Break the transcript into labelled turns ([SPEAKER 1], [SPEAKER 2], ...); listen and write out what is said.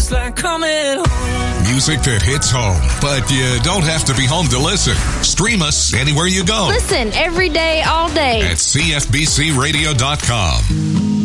[SPEAKER 1] just like coming home.
[SPEAKER 2] Music that hits home, but you don't have to be home to listen. Stream us anywhere you go.
[SPEAKER 3] Listen every day, all day
[SPEAKER 2] at CFBCRadio.com.